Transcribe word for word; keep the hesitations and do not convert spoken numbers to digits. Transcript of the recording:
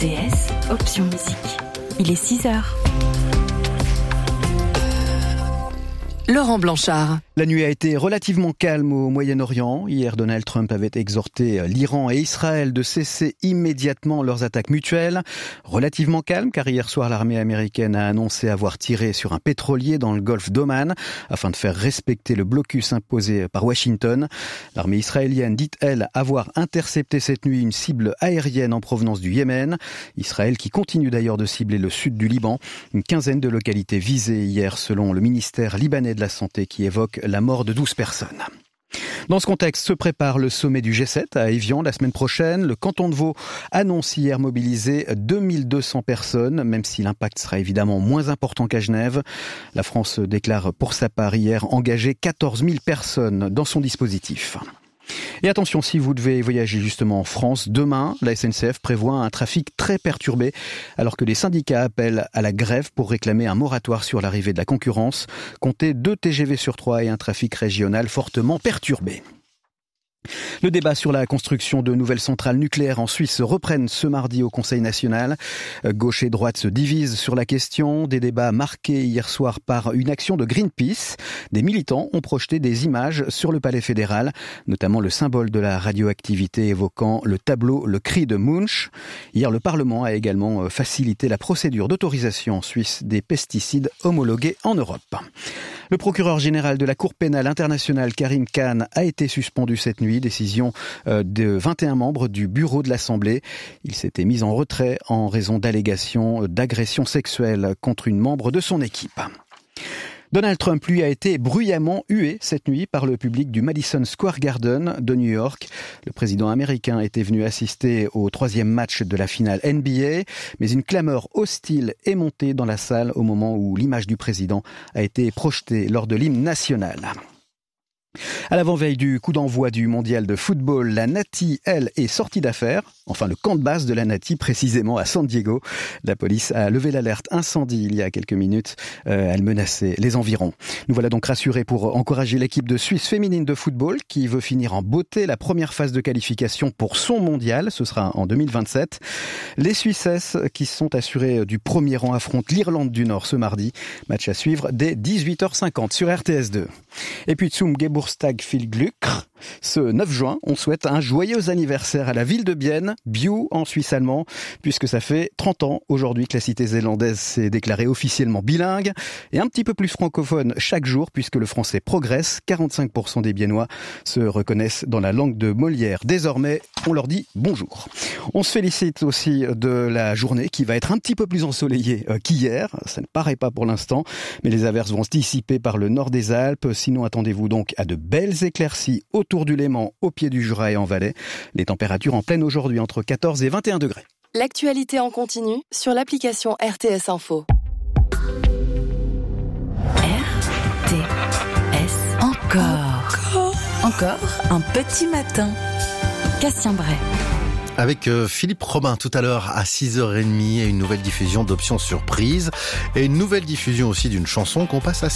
T S, option musique. Il est six heures. Laurent Blanchard. La nuit a été relativement calme au Moyen-Orient. Hier, Donald Trump avait exhorté l'Iran et Israël de cesser immédiatement leurs attaques mutuelles. Relativement calme, car hier soir, l'armée américaine a annoncé avoir tiré sur un pétrolier dans le golfe d'Oman afin de faire respecter le blocus imposé par Washington. L'armée israélienne dit, elle, avoir intercepté cette nuit une cible aérienne en provenance du Yémen. Israël qui continue d'ailleurs de cibler le sud du Liban. Une quinzaine de localités visées hier selon le ministère libanais de la Santé qui évoque la mort de douze personnes. Dans ce contexte se prépare le sommet du G sept à Évian la semaine prochaine. Le canton de Vaud annonce hier mobiliser deux mille deux cents personnes, même si l'impact sera évidemment moins important qu'à Genève. La France déclare pour sa part hier engager quatorze mille personnes dans son dispositif. Et attention, si vous devez voyager justement en France, demain, la S N C F prévoit un trafic très perturbé alors que les syndicats appellent à la grève pour réclamer un moratoire sur l'arrivée de la concurrence. Comptez deux T G V sur trois et un trafic régional fortement perturbé. Le débat sur la construction de nouvelles centrales nucléaires en Suisse reprennent ce mardi au Conseil national. Gauche et droite se divisent sur la question. Des débats marqués hier soir par une action de Greenpeace. Des militants ont projeté des images sur le palais fédéral, notamment le symbole de la radioactivité évoquant le tableau Le Cri de Munch. Hier, le Parlement a également facilité la procédure d'autorisation en Suisse des pesticides homologués en Europe. Le procureur général de la Cour pénale internationale, Karim Khan, a été suspendu cette nuit. Décision de vingt et un membres du bureau de l'Assemblée. Il s'était mis en retrait en raison d'allégations d'agression sexuelle contre une membre de son équipe. Donald Trump, lui, a été bruyamment hué cette nuit par le public du Madison Square Garden de New York. Le président américain était venu assister au troisième match de la finale N B A, mais une clameur hostile est montée dans la salle au moment où l'image du président a été projetée lors de l'hymne national. À l'avant-veille du coup d'envoi du mondial de football, la Nati, elle, est sortie d'affaires. Enfin, le camp de base de la Nati, précisément à San Diego. La police a levé l'alerte incendie il y a quelques minutes. Euh, elle menaçait les environs. Nous voilà donc rassurés pour encourager l'équipe de Suisse féminine de football qui veut finir en beauté la première phase de qualification pour son mondial. Ce sera en deux mille vingt-sept. Les Suissesses qui sont assurées du premier rang affrontent l'Irlande du Nord ce mardi. Match à suivre dès dix-huit heures cinquante sur R T S deux. Et puis zum Geburtstag viel Glück. Ce neuf juin, on souhaite un joyeux anniversaire à la ville de Bienne, Biou en suisse allemand, puisque ça fait trente ans aujourd'hui que la cité zélandaise s'est déclarée officiellement bilingue et un petit peu plus francophone chaque jour puisque le français progresse. quarante-cinq pour cent des Biennois se reconnaissent dans la langue de Molière. Désormais, on leur dit bonjour. On se félicite aussi de la journée qui va être un petit peu plus ensoleillée qu'hier. Ça ne paraît pas pour l'instant, mais les averses vont se dissiper par le nord des Alpes. Sinon, attendez-vous donc à de belles éclaircies autour du Léman, au pied du Jura et en Valais. Les températures en pleine aujourd'hui entre quatorze et vingt et un degrés. L'actualité en continu sur l'application R T S Info. R T S encore. Encore. Encore un petit matin. Cassien Bray. Avec Philippe Robin tout à l'heure à six heures trente et une nouvelle diffusion d'Options Surprises et une nouvelle diffusion aussi d'une chanson qu'on passe à